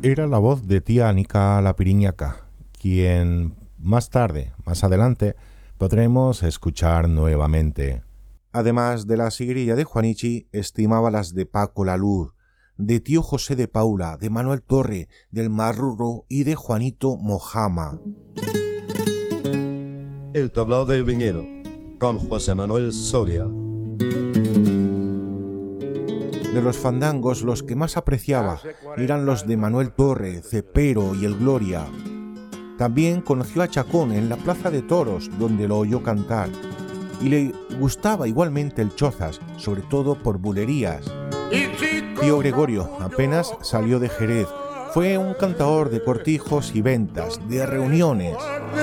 Era la voz de tía Anica la Piriñaca, quien más adelante, podremos escuchar nuevamente. Además de la siguirilla de Juanichi, estimaba las de Paco la Luz, de tío José de Paula, de Manuel Torre, del Marrurro y de Juanito Mojama. El tablao del viñedo, con José Manuel Soria. De los fandangos, los que más apreciaba eran los de Manuel Torre, Cepero y el Gloria. También conoció a Chacón en la Plaza de Toros, donde lo oyó cantar, y le gustaba igualmente el Chozas, sobre todo por bulerías. Tío Gregorio apenas salió de Jerez, fue un cantador de cortijos y ventas, de reuniones.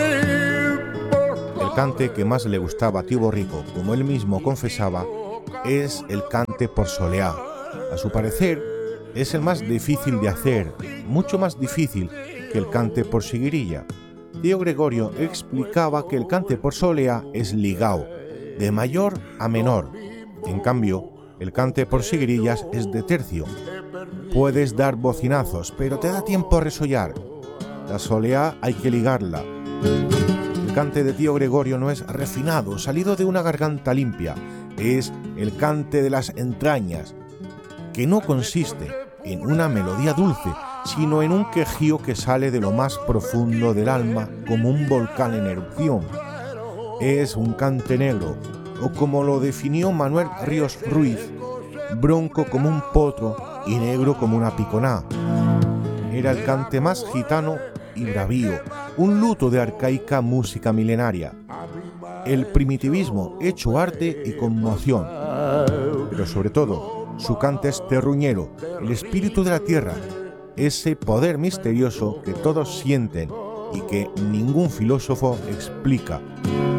El cante que más le gustaba a tío Borrico, como él mismo confesaba, es el cante por soleá. A su parecer, es el más difícil de hacer, mucho más difícil que el cante por siguirilla. Tío Gregorio explicaba que el cante por soleá es ligao, de mayor a menor. En cambio, el cante por siguirillas es de tercio. Puedes dar bocinazos, pero te da tiempo a resollar. La soleá hay que ligarla. El cante de tío Gregorio no es refinado, salido de una garganta limpia. Es el cante de las entrañas, que no consiste en una melodía dulce, sino en un quejío que sale de lo más profundo del alma como un volcán en erupción. Es un cante negro, o como lo definió Manuel Ríos Ruiz, bronco como un potro y negro como una piconá. Era el cante más gitano y bravío, un luto de arcaica música milenaria. El primitivismo hecho arte y conmoción, pero sobre todo, su cante es terruñero, el espíritu de la tierra, ese poder misterioso que todos sienten y que ningún filósofo explica.